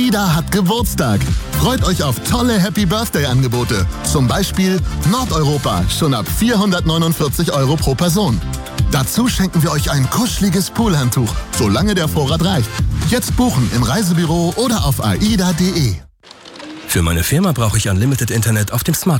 AIDA hat Geburtstag. Freut euch auf tolle Happy Birthday-Angebote. Zum Beispiel Nordeuropa, schon ab 449 € pro Person. Dazu schenken wir euch ein kuscheliges Poolhandtuch, solange der Vorrat reicht. Jetzt buchen im Reisebüro oder auf aida.de. Für meine Firma brauche ich Unlimited Internet auf dem Smartphone.